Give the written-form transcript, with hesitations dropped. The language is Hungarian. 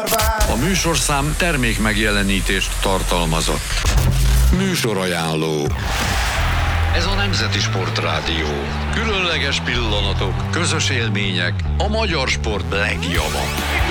barbár. A műsorszám termék megjelenítést tartalmazott. Műsorajánló. Ez a Nemzeti Sportrádió. Különleges pillanatok, közös élmények, a magyar sport legjava.